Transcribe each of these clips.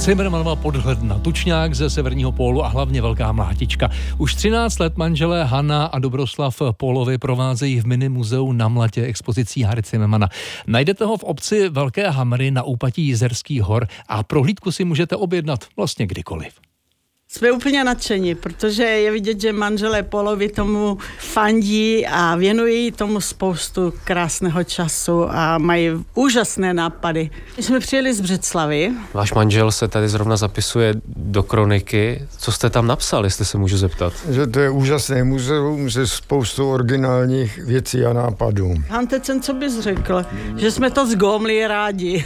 Cimrmanova podhledna, tučňák ze severního pólu a hlavně velká mlátička. Už 13 let manželé Hana a Dobroslav Pólovi provázejí v minimuzeu na Mlatě expozicí Harry Cimrmana. Najdete ho v obci Velké Hamry na úpatí Jizerských hor a prohlídku si můžete objednat vlastně kdykoliv. Jsme úplně nadšení, protože je vidět, že manželé Pólovi tomu fandí a věnují tomu spoustu krásného času a mají úžasné nápady. My jsme přijeli z Břeclavy. Váš manžel se tady zrovna zapisuje do kroniky. Co jste tam napsal, jestli se můžu zeptat? Že to je úžasné muzeum se spoustou originálních věcí a nápadů. Hantecen, co bys řekl? Že jsme to z Gómly rádi.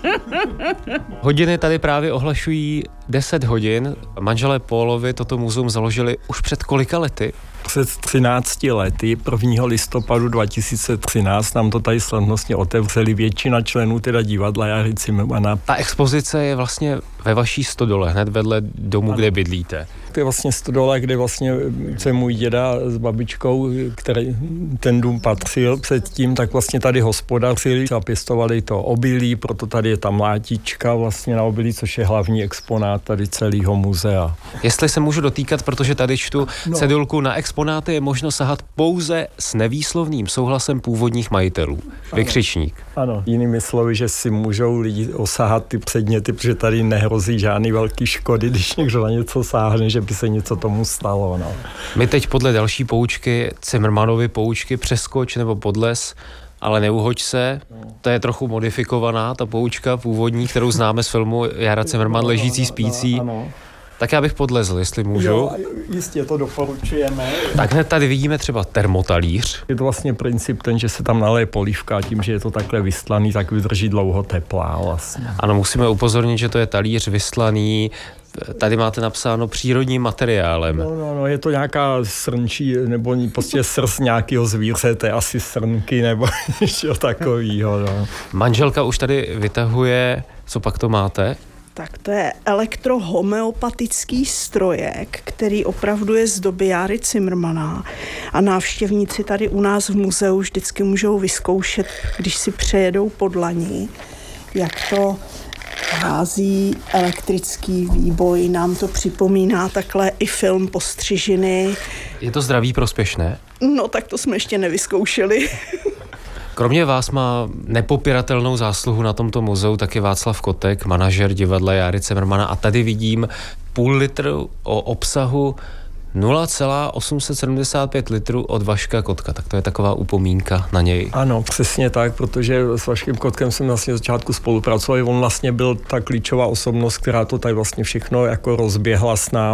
Hodiny tady právě ohlašují 10 hodin. Manželé Pólovi toto muzeum založili už před kolika lety? Před 13 lety, 1. listopadu 2013, nám to tady slavnostně otevřeli většina členů teda divadla Harry Cimrmana. Ta expozice je vlastně ve vaší stodole, hned vedle domu, kde bydlíte. To je vlastně stodola, kde vlastně se můj děda s babičkou, který ten dům patřil předtím, tak vlastně tady hospodařili a pěstovali to obilí, proto tady je ta mlátička vlastně na obilí, což je hlavní exponát tady celého muzea. Jestli se můžu dotýkat, protože tady čtu cedulku, na exponáty je možno sahat pouze s nevýslovným souhlasem původních majitelů. Vykřičník. Ano, jinými slovy, že si můžou lidi osahat ty předměty, protože tady nehrozí žádný velký škody, když někdo na něco sáhne, že by se něco tomu stalo. No. My teď podle další poučky, Cimrmanovy poučky, přeskoč nebo podles, ale neuhoď se. To je trochu modifikovaná, ta poučka původní, kterou známe z filmu Jara Cimrman, Ležící spící. Tak já bych podlezl, jestli můžu. Jo, jistě, to doporučujeme. Tak hned tady vidíme třeba termotalíř. Je to vlastně princip ten, že se tam naleje polívka a tím, že je to takhle vystlaný, tak vydrží dlouho teplá vlastně. Ano, musíme upozornit, že to je talíř vystlaný. Tady máte napsáno přírodním materiálem. No, je to nějaká srnčí, nebo prostě srst nějakého zvířete, asi srnky, nebo něco takového. No. Manželka už tady vytahuje, co pak to máte? Tak to je elektrohomeopatický strojek, který opravdu je z doby Jary Cimrmana a návštěvníci tady u nás v muzeu vždycky můžou vyzkoušet, když si přejedou po dlani, jak to hází elektrický výboj. Nám to připomíná takhle i film Postřižiny. Je to zdraví prospěšné? No tak to jsme ještě nevyzkoušeli. Kromě vás má nepopiratelnou zásluhu na tomto muzeu taky Václav Kotek, manažer divadla Jary Cimrmana, a tady vidím půl litru o obsahu 0,875 litrů od Vaška Kotka, tak to je taková upomínka na něj. Ano, přesně tak, protože s Vaškem Kotkem jsem vlastně od začátku spolupracoval, on vlastně byl ta klíčová osobnost, která to tady vlastně všechno jako rozběhla s námi.